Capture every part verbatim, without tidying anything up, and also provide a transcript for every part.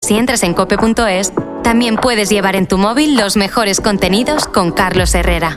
Si entras en cope punto es, también puedes llevar en tu móvil los mejores contenidos con Carlos Herrera.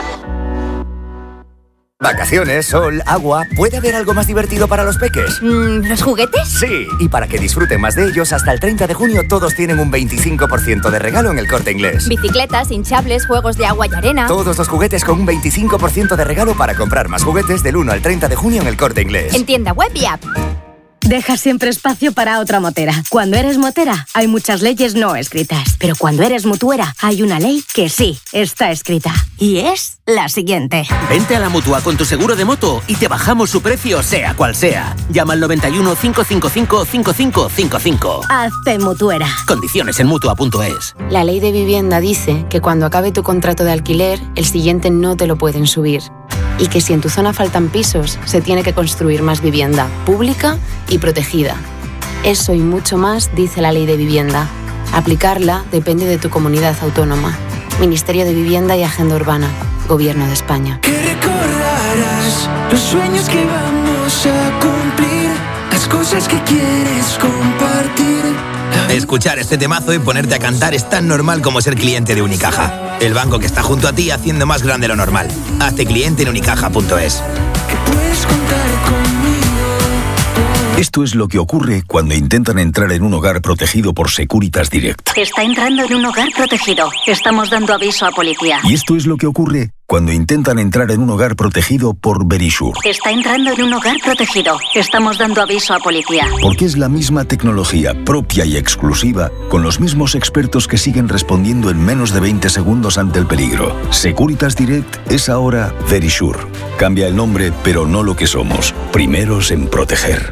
Vacaciones, sol, agua... ¿Puede haber algo más divertido para los peques? Mm, ¿Los juguetes? Sí, y para que disfruten más de ellos, hasta el treinta de junio todos tienen un veinticinco por ciento de regalo en El Corte Inglés. Bicicletas, hinchables, juegos de agua y arena... Todos los juguetes con un veinticinco por ciento de regalo para comprar más juguetes del uno al treinta de junio en El Corte Inglés. En tienda web y app. Deja siempre espacio para otra motera. Cuando eres motera, hay muchas leyes no escritas. Pero cuando eres mutuera, hay una ley que sí está escrita. Y es la siguiente. Vente a la Mutua con tu seguro de moto y te bajamos su precio, sea cual sea. Llama al noventa y uno, cinco cinco cinco, cinco cinco cinco cinco. Hazte mutuera. Condiciones en Mutua punto es. La ley de vivienda dice que cuando acabe tu contrato de alquiler, el siguiente no te lo pueden subir. Y que si en tu zona faltan pisos, se tiene que construir más vivienda pública y protegida. Eso y mucho más dice la ley de vivienda. Aplicarla depende de tu comunidad autónoma. Ministerio de Vivienda y Agenda Urbana. Gobierno de España. Que recordarás los sueños que vamos a cumplir, las cosas que quieres compartir. Escuchar este temazo y ponerte a cantar es tan normal como ser cliente de Unicaja. El banco que está junto a ti haciendo más grande lo normal. Hazte cliente en unicaja punto es. Que puedes contar conmigo. Esto es lo que ocurre cuando intentan entrar en un hogar protegido por Securitas Direct. Está entrando en un hogar protegido. Estamos dando aviso a policía. Y esto es lo que ocurre cuando intentan entrar en un hogar protegido por Verisure. Está entrando en un hogar protegido. Estamos dando aviso a policía. Porque es la misma tecnología propia y exclusiva, con los mismos expertos que siguen respondiendo en menos de veinte segundos ante el peligro. Securitas Direct es ahora Verisure. Cambia el nombre, pero no lo que somos. Primeros en proteger.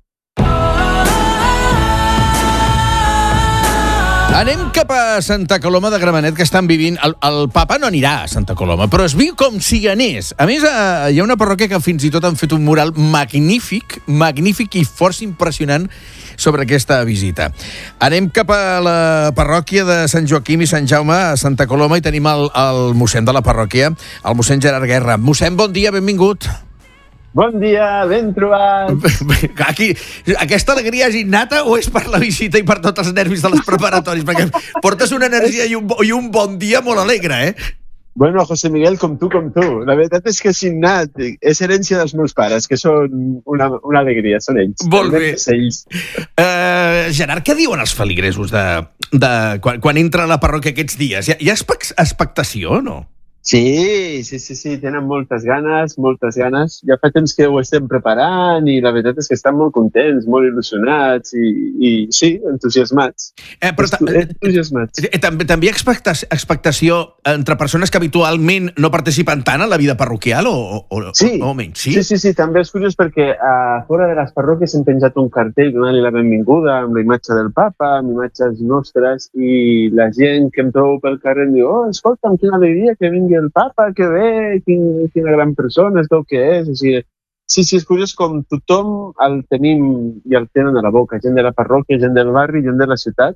Anem cap a Santa Coloma de Gramenet, que estan vivint... El, el papa no anirà a Santa Coloma, però es viu com si hi anés. A més, eh, hi ha una parròquia que fins i tot han fet un mural magnífic, magnífic i força impressionant sobre aquesta visita. Anem cap a la parròquia de Sant Joaquim i Sant Jaume, a Santa Coloma, i tenim el, el mossèn de la parròquia, el mossèn Gerard Guerra. Mossèn, bon dia, benvingut. Bon dia, ben trobat. Aquí, aquesta alegria és innata o és per la visita i per tots els nervis de les preparatoris? Perquè portes una energia i un, i un bon dia molt alegre, eh? Bueno, José Miguel, com tu, com tu. La veritat és que és innat. És herència dels meus pares, que són una, una alegria, són ells. Molt bé. Ells. Uh, Gerard, què diuen els feligresos de, de, quan, quan entra a la parròquia aquests dies? Hi ha, hi ha expectació o no? Sí, sí, sí, sí, tenen moltes ganes, moltes ganes. Ja fa temps que ho estem preparant i la veritat és que estan molt contents, molt il·lusionats i, i sí, entusiasmats. Eh, però entusiasmats. Eh, també, també hi ha expectació, expectació entre persones que habitualment no participen tant en la vida parroquial o, o, sí. o, o menys? Sí? sí, sí, sí, també és curiós perquè a fora de les parròquies hem penjat un cartell donant-li la benvinguda amb la imatge del papa, amb imatges nostres, i la gent que em trobo pel carrer em diu, oh, escolta'm, quina alegria que vingui el papa, que bé, quin, quina gran persona, es veu que és. O sigui, sí, sí, és curiós com tothom el tenim i el tenen a la boca, gent de la parròquia, gent del barri, gent de la ciutat,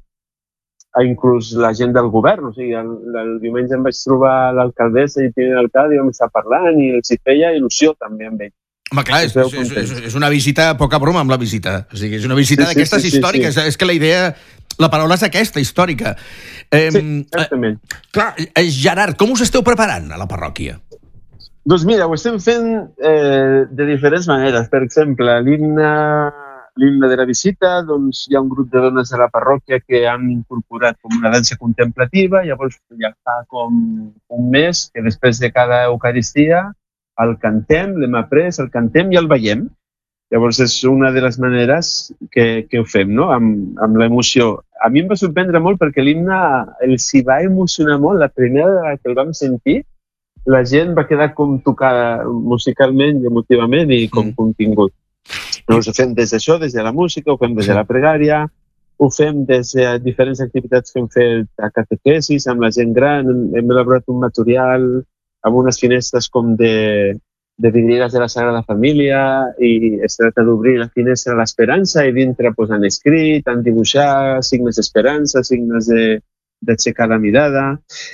inclús la gent del govern. O sigui, el, el diumenge em vaig trobar l'alcaldessa i tinent alcalde i vam estar parlant i els hi feia il·lusió també amb ell. Home, clar, és, és, és, és una visita, poca broma amb la visita. O sigui, és una visita sí, d'aquestes sí, sí, històriques. Sí, sí. És que la idea, la paraula és aquesta, històrica. Eh, sí, exactament. Eh, clar, Gerard, com us esteu preparant a la parròquia? Doncs mira, ho estem fent eh, de diferents maneres. Per exemple, l'himne l'himne de la visita, doncs hi ha un grup de dones de la parròquia que han incorporat com una dansa contemplativa. Llavors ja fa com un mes que després de cada Eucaristia el cantem, l'hem après, el cantem i el veiem. Llavors és una de les maneres que, que ho fem, no? Amb, amb l'emoció. A mi em va sorprendre molt perquè l'himne els hi va emocionar molt. La primera vegada que el vam sentir, la gent va quedar com tocada musicalment i emotivament i com mm. contingut. Llavors ho fem des d'això, des de la música, ho fem des de la pregària, ho fem des de diferents activitats que hem fet a catequesis, amb la gent gran. Hem elaborat un material amb unes finestres com de, de vidrieres de la Sagrada Família i es tracta d'obrir la finestra a l'esperança i dintre pues, han escrit, han dibuixat signes d'esperança, signes de, d'aixecar la mirada.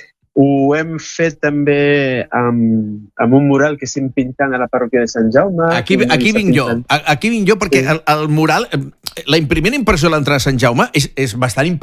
Ho hem fet també amb, amb un mural que estem pintant a la parròquia de Sant Jaume. Aquí, aquí vinc jo, aquí vinc jo perquè sí. el, el mural, la primera impressió a l'entrada de Sant Jaume és, és bastant impactant.